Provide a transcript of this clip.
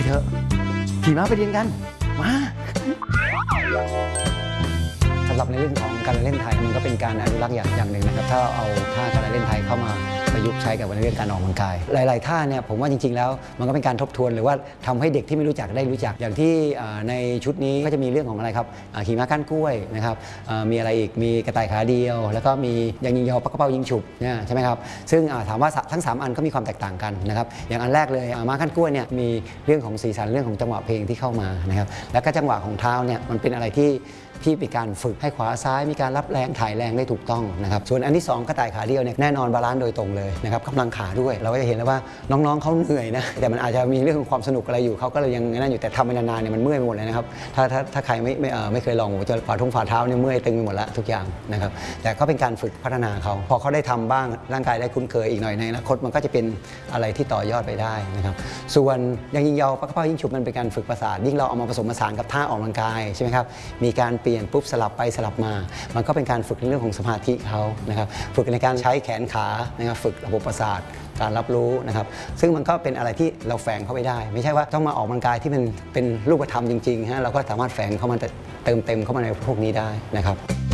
เถอะขี่ม้าไปเรียนกันมาสำหรับในเรื่องของการเล่นไทยมันก็เป็นการอนุรักษ์อย่างหนึ่งนะครับถ้าเราเอาท่าการเล่นไทยเข้ามาประยุกต์ใช้กับเรื่องการออกกำลังกายหลายๆท่าเนี่ยผมว่าจริงๆแล้วมันก็เป็นการทบทวนหรือว่าทำให้เด็กที่ไม่รู้จักได้รู้จักอย่างที่ในชุดนี้ก็จะมีเรื่องของอะไรครับขี่ม้าก้านกล้วยนะครับมีอะไรอีกมีกระต่ายขาเดียวแล้วก็มียิงยาวปักกระเป๋ายิงฉุบเนี่ยใช่ไหมครับซึ่งถามว่าทั้ง3อันก็มีความแตกต่างกันนะครับอย่างอันแรกเลยม้าก้านกล้วยเนี่ยมีเรื่องของสีสันเรื่องของจังหวะเพลงที่เข้ามานะครับแล้วก็จังหวะของเท้าเนี่ยมันเป็นอะไรที่มีการฝึกให้ขวาซ้ายมีการรับแรงถ่ายแรงได้ถูกต้องนะครับส่วนอันที่2กระต่ายขาเดียวเนี่ยแน่นอนบาลานซ์โดยตรงเลยนะครับกำลังขาด้วยเราก็จะเห็นแล้วว่าน้องๆเขาเหนื่อยนะแต่มันอาจจะมีเรื่องของความสนุกอะไรอยู่เขาก็เลยยังนั่นอยู่แต่ทำไปนานๆเนี่ยมันเมื่อยไปหมดเลยนะครับถ้าใครไม่เคยลองจะฝ่าทุ่งฝ่าเท้าเนี่ยเมื่อยตึงไปหมดแล้วทุกอย่างนะครับแต่ก็เป็นการฝึกพัฒนาเขาพอเขาได้ทำบ้างร่างกายได้คุ้นเคยอีกหน่อยในอนาคตมันก็จะเป็นอะไรที่ต่อยอดไปได้นะครับส่วนยิงยาวปักกระเป๋ายิงฉุบมันเป็นการฝึกประสาทยิ่งเราเอามาผสมผสานกับท่าออกกำลังกายใช่ไหมครับมีการเปลี่ยนปุ๊บสลับไปสลับมามันก็เป็นการฝึกในเรื่องของสมาธิเขานะครับฝึกในการใช้แขนขานะครับฝึกระบบประสาทการรับรู้นะครับซึ่งมันก็เป็นอะไรที่เราแฝงเข้าไปได้ไม่ใช่ว่าต้องมาออกกำลังกายที่เป็นรูปธรรมจริงๆฮะเราก็สามารถแฝงเข้ามาเติมเต็มเข้ามาในพวกนี้ได้นะครับ